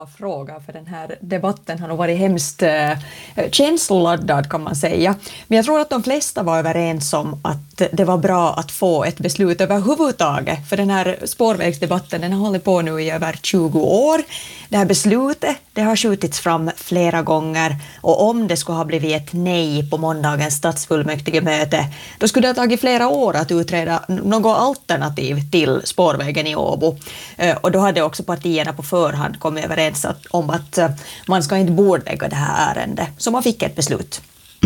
fråga, för den här debatten har nog varit hemskt känsloladdad kan man säga. Men jag tror att de flesta var överens om att det var bra att få ett beslut överhuvudtaget, för den här spårvägsdebatten den har hållit på nu i över 20 år. Det här beslutet det har skjutits fram flera gånger, och om det skulle ha blivit ett nej på måndagens stadsfullmäktigemöte, då skulle det ha tagit flera år att utreda något alternativ till spårvägen i Åbo. Och då hade också partierna på förhand kommit överens om att man ska inte bordlägga det här ärendet, så man fick ett beslut.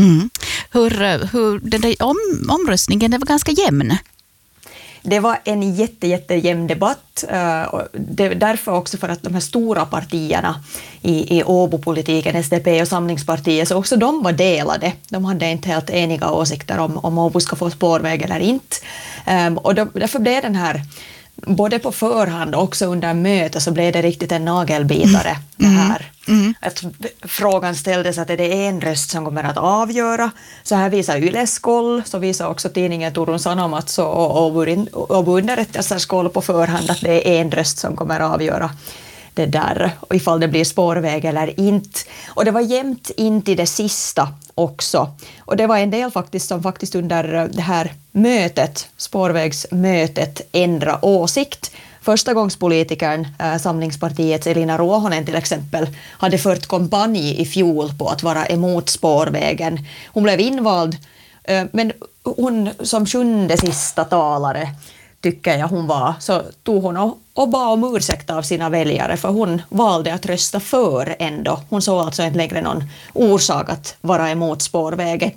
Hur den där omröstningen, det var ganska jämn. Det var en jättejämn debatt. Därför också för att de här stora partierna i Åbo-politiken, SDP och Samlingspartiet, så också de var delade. De hade inte helt eniga åsikter om Åbo ska få spårväg eller inte. Och därför blev den här, både på förhand och också under mötet, så blev det riktigt en nagelbitare det här. Att frågan ställdes att är det en röst som kommer att avgöra. Så här visar Yles koll, så visar också tidningen Turun Sanomat och underrättelsers koll på förhand att det är en röst som kommer att avgöra det där, och ifall det blir spårväg eller inte. Och det var jämnt in till det sista också. Och det var en del som faktiskt under det här mötet, spårvägsmötet, ändra åsikt. Förstagångspolitikern, Samlingspartiets Elina Ruohonen till exempel, hade fört kampanj i fjol på att vara emot spårvägen. Hon blev invald, men hon som sjunde sista talare, tycker jag hon var, så tog hon och bad om ursäkt av sina väljare, för hon valde att rösta för ändå. Hon såg alltså inte längre någon orsak att vara emot spårvägen.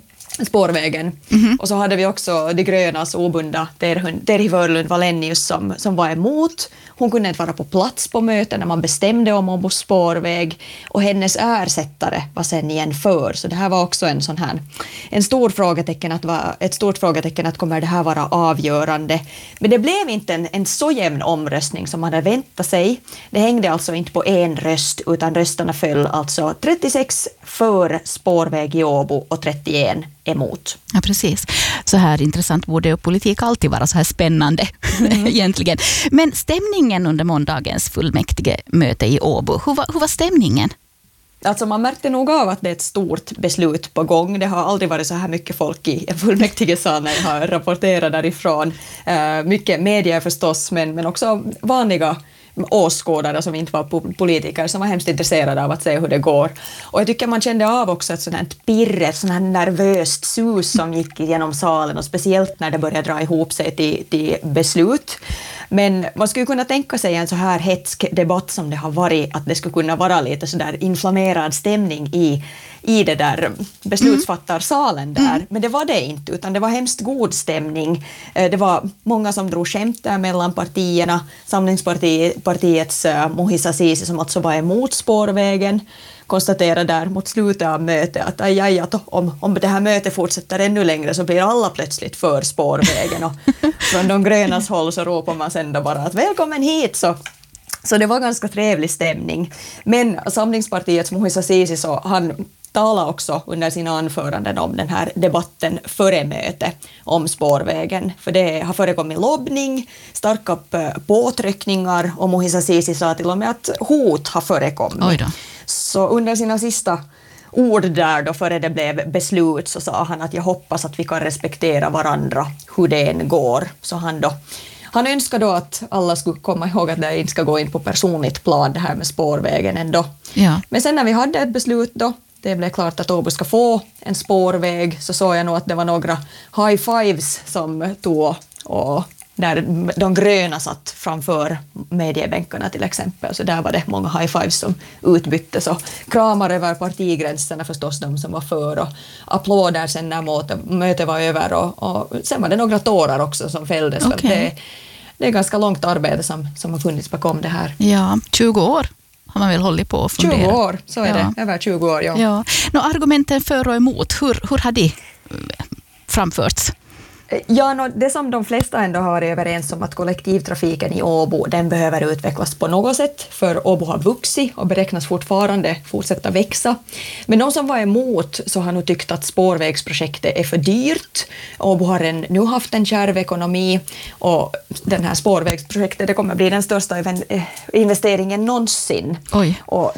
Och så hade vi också de grönas obunda Terhi Wörlund-Wallenius som var emot. Hon kunde inte vara på plats på möten när man bestämde om Åbos spårväg, och hennes ersättare var sen igen för. Så det här var också ett stort frågetecken att kommer det här vara avgörande. Men det blev inte en så jämn omröstning som man hade väntat sig. Det hängde alltså inte på en röst, utan rösterna föll alltså 36 för spårväg i Åbo och 31 emot. Ja, precis. Så här intressant borde politik alltid vara, så här spännande egentligen. Men stämningen under måndagens fullmäktigemöte i Åbo, hur var stämningen? Alltså man märkte nog av att det är ett stort beslut på gång. Det har aldrig varit så här mycket folk i fullmäktigesalen. Jag har rapporterat därifrån. Mycket media förstås, men också vanliga åskådare som inte var politiker, som var hemskt intresserade av att se hur det går. Och jag tycker man kände av också ett sånt här pirr, ett sånt här nervöst sus som gick genom salen, och speciellt när det började dra ihop sig till beslut. Men man skulle kunna tänka sig en så här hetsk debatt som det har varit, att det skulle kunna vara lite så där inflammerad stämning i det där beslutsfattarsalen där. Men det var det inte, utan det var hemskt god stämning. Det var många som drog skämt där mellan partierna. Samlingspartiets Mohisa Sisi, som alltså var emot spårvägen, konstaterade där mot slutet av mötet att om det här mötet fortsätter ännu längre så blir alla plötsligt för spårvägen. Och från de grönas håll så ropar man sen då bara att välkommen hit. Så det var ganska trevlig stämning. Men Samlingspartiets Mohisa Sisi, så han talade också under sina anföranden om den här debatten före mötet om spårvägen. För det har förekommit lobbning, starka påtryckningar, och Mohisa Sisi sa till och med att hot har förekommit. Oj då. Så under sina sista ord där då, före det blev beslut, så sa han att jag hoppas att vi kan respektera varandra hur det än går. Så han önskar då att alla skulle komma ihåg att det inte ska gå in på personligt plan, det här med spårvägen ändå. Ja. Men sen när vi hade ett beslut då, det blev klart att Åbo ska få en spårväg, så såg jag nog att det var några high fives som tog, och där de gröna satt framför mediebänkarna till exempel, så där var det många high fives som utbyttes, och kramar över partigränserna förstås, de som var för, och applåder sen när mötet var över, och sen var det några tårar också som fälldes. Okay. För det är ganska långt arbete som har funnits bakom det här. Ja, 20 år har man väl hållit på och fundera. 20 år, så är det. Över 20 år, ja. Argumenten för och emot, hur har de framförts? Ja, det som de flesta ändå har varit överens om, att kollektivtrafiken i Åbo, den behöver utvecklas på något sätt, för Åbo har vuxit och beräknas fortfarande fortsätta växa. Men de som var emot så har nu tyckt att spårvägsprojektet är för dyrt. Åbo har nu haft en kärv ekonomi, och den här spårvägsprojektet, det kommer bli den största investeringen någonsin. Oj. Och